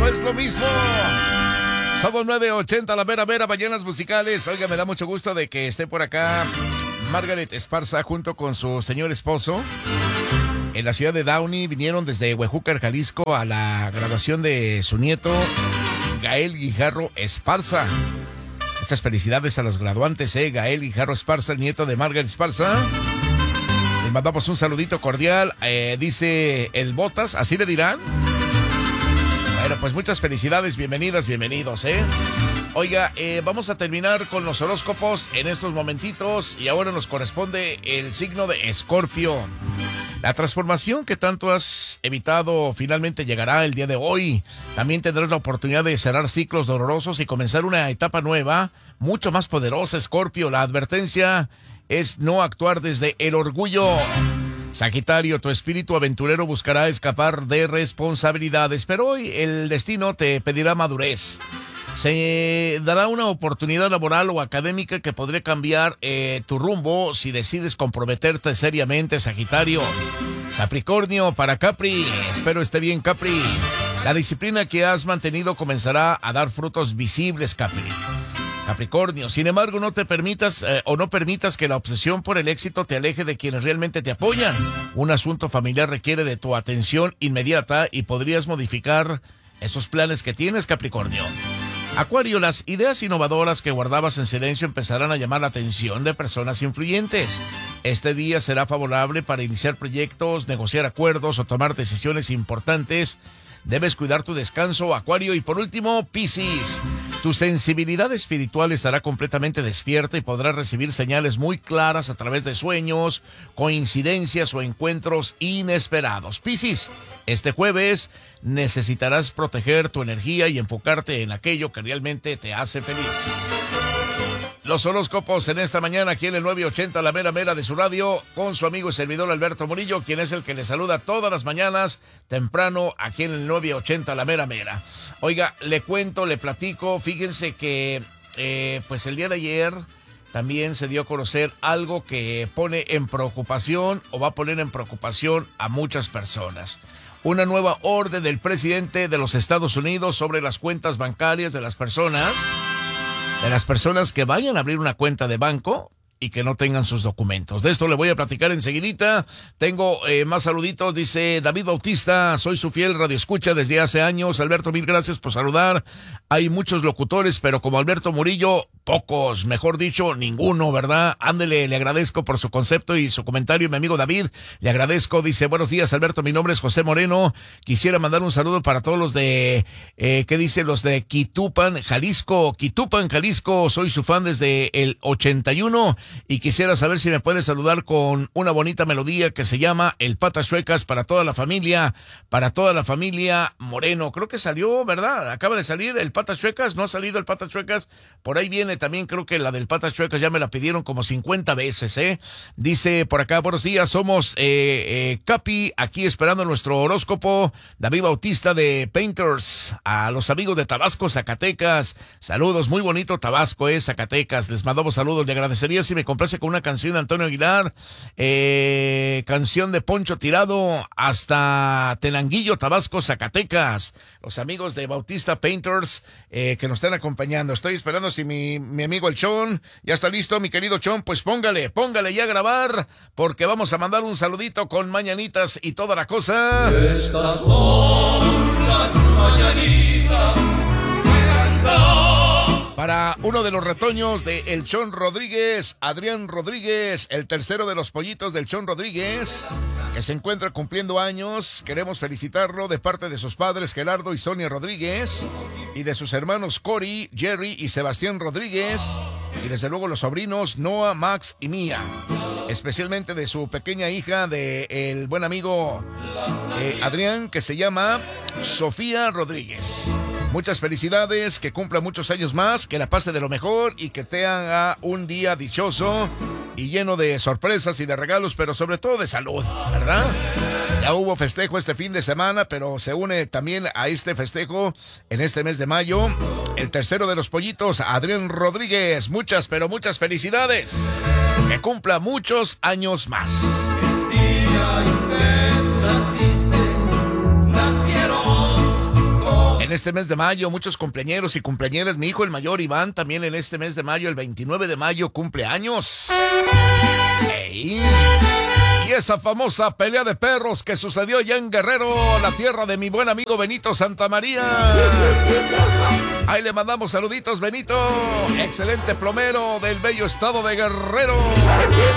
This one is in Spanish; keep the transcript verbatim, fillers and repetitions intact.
es lo mismo. Somos nueve ochenta, la mera mera, mañanas musicales. Oiga, me da mucho gusto de que esté por acá Margaret Esparza junto con su señor esposo. En la ciudad de Downey vinieron desde Huejúcar, Jalisco, a la graduación de su nieto, Gael Guijarro Esparza. Muchas felicidades a los graduantes, ¿eh? Gael Guijarro Esparza, el nieto de Margaret Esparza. Le mandamos un saludito cordial. Eh, dice el Botas, ¿así le dirán? Bueno, pues muchas felicidades, bienvenidas, bienvenidos, ¿eh? Oiga, eh, vamos a terminar con los horóscopos en estos momentitos y ahora nos corresponde el signo de Escorpio. La transformación que tanto has evitado finalmente llegará el día de hoy. También tendrás la oportunidad de cerrar ciclos dolorosos y comenzar una etapa nueva, mucho más poderosa, Escorpio. La advertencia es no actuar desde el orgullo. Sagitario, tu espíritu aventurero buscará escapar de responsabilidades, pero hoy el destino te pedirá madurez. Se dará una oportunidad laboral o académica que podría cambiar eh, tu rumbo si decides comprometerte seriamente, Sagitario. Capricornio, para Capri, espero esté bien, Capri. La disciplina que has mantenido comenzará a dar frutos visibles, Capri. Capricornio, sin embargo, no te permitas eh, o no permitas que la obsesión por el éxito te aleje de quienes realmente te apoyan. Un asunto familiar requiere de tu atención inmediata y podrías modificar esos planes que tienes, Capricornio. Acuario, las ideas innovadoras que guardabas en silencio empezarán a llamar la atención de personas influyentes. Este día será favorable para iniciar proyectos, negociar acuerdos o tomar decisiones importantes. Debes cuidar tu descanso, Acuario. Y por último, Piscis. Tu sensibilidad espiritual estará completamente despierta y podrás recibir señales muy claras a través de sueños, coincidencias o encuentros inesperados. Piscis, este jueves necesitarás proteger tu energía y enfocarte en aquello que realmente te hace feliz. Los horóscopos en esta mañana aquí en el nueve ochenta, la mera mera de su radio, con su amigo y servidor Alberto Murillo, quien es el que le saluda todas las mañanas temprano aquí en el nueve ochenta, la mera mera. Oiga, le cuento, le platico, fíjense que eh, pues el día de ayer también se dio a conocer algo que pone en preocupación o va a poner en preocupación a muchas personas. Una nueva orden del presidente de los Estados Unidos sobre las cuentas bancarias de las personas, de las personas que vayan a abrir una cuenta de banco y que no tengan sus documentos. De esto le voy a platicar enseguidita. Tengo eh, más saluditos. Dice David Bautista, soy su fiel radioescucha desde hace años. Alberto, mil gracias por saludar. Hay muchos locutores, pero como Alberto Murillo, pocos, mejor dicho, ninguno, ¿verdad? Ándele, le agradezco por su concepto y su comentario, mi amigo David. Le agradezco. Dice, buenos días, Alberto, mi nombre es José Moreno. Quisiera mandar un saludo para todos los de, eh, ¿qué dice? Los de Quitupan, Jalisco. Quitupan, Jalisco, soy su fan desde el ochenta y uno. Y quisiera saber si me puede saludar con una bonita melodía que se llama El Patas Chuecas para toda la familia, para toda la familia Moreno. Creo que salió, ¿verdad? Acaba de salir El Patas Chuecas, no ha salido El Patas Chuecas. Por ahí viene también, creo que la del Patas Chuecas ya me la pidieron como cincuenta veces, ¿eh? Dice por acá, buenos días, somos eh, eh, Capi, aquí esperando nuestro horóscopo. David Bautista de Painters, a los amigos de Tabasco, Zacatecas. Saludos, muy bonito Tabasco, ¿eh? Zacatecas. Les mandamos saludos, le agradecería si me complace con una canción de Antonio Aguilar, eh, canción de Poncho Tirado, hasta Tenanguillo, Tabasco, Zacatecas. Los amigos de Bautista Painters eh, que nos están acompañando. Estoy esperando si mi, mi amigo el Chon ya está listo, mi querido Chon, pues póngale, póngale ya a grabar, porque vamos a mandar un saludito con mañanitas y toda la cosa. Estas son las mañanitas que cantan para uno de los retoños de El Chon Rodríguez, Adrián Rodríguez, el tercero de los pollitos del Chon Rodríguez, que se encuentra cumpliendo años. Queremos felicitarlo de parte de sus padres Gerardo y Sonia Rodríguez y de sus hermanos Cory, Jerry y Sebastián Rodríguez, y desde luego los sobrinos Noah, Max y Mía, especialmente de su pequeña hija de el buen amigo eh, Adrián, que se llama Sofía Rodríguez. Muchas felicidades, que cumpla muchos años más, que la pase de lo mejor y que tenga un día dichoso y lleno de sorpresas y de regalos, pero sobre todo de salud, ¿verdad? Ya hubo festejo este fin de semana, pero se une también a este festejo en este mes de mayo el tercero de los pollitos, Adrián Rodríguez. Muchas, pero muchas felicidades. Que cumpla muchos años más. el día en que naciste, nacieron En este mes de mayo, muchos cumpleañeros y cumpleañeras. Mi hijo el mayor, Iván, también en este mes de mayo, el veintinueve de mayo, cumple años. ¡Ey! Y esa famosa pelea de perros que sucedió ya en Guerrero, la tierra de mi buen amigo Benito Santamaría. Ahí le mandamos saluditos, Benito. Excelente plomero del bello estado de Guerrero.